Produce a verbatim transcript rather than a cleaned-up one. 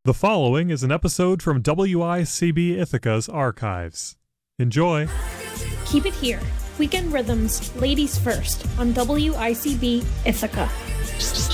The following is an episode from W I C B Ithaca's archives. Enjoy! Keep it here. Weekend Rhythms, Ladies First, on W I C B Ithaca.